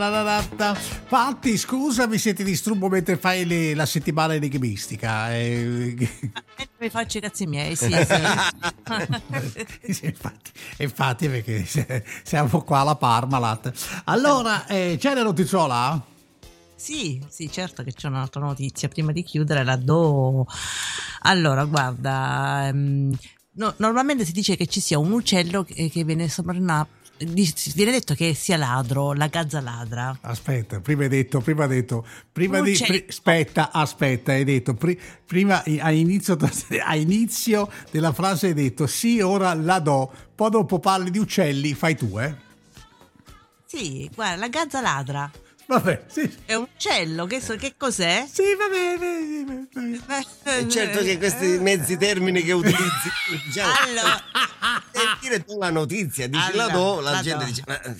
Patti, scusami se ti disturbo mentre fai la settimana enigmistica. Mi faccio i cazzi miei, sì. Sì, infatti perché siamo qua alla Parmalat. Allora, c'è la notiziola? Sì, certo che c'è un'altra notizia. Prima di chiudere la do. Allora, guarda, normalmente si dice che ci sia un uccello che viene viene detto che sia ladro, la gazza ladra. Aspetta, prima hai detto, aspetta, hai detto, prima a inizio della frase hai detto, sì, ora la do, poi dopo parli di uccelli, fai tu, Sì, guarda, la gazza ladra. Vabbè, sì. È un uccello, che cos'è? Sì, va bene. È certo che questi mezzi termini che utilizzi, diciamo, Allora, per dire tu la notizia, dici allora, la do, la la gente do. dice